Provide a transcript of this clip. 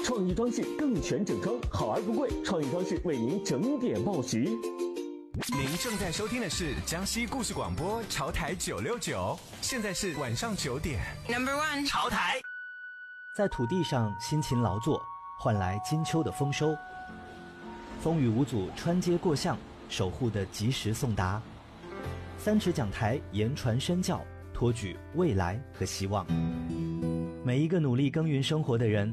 创意装饰更全整装，好而不贵。创意装饰为您整点报时。 您正在收听的是江西故事广播潮台969，现在是晚上9点。 Number one， 潮台。 在土地上辛勤劳作，换来金秋的丰收。风雨无阻穿街过巷，守护的及时送达。三尺讲台言传身教，托举未来和希望。每一个努力耕耘生活的人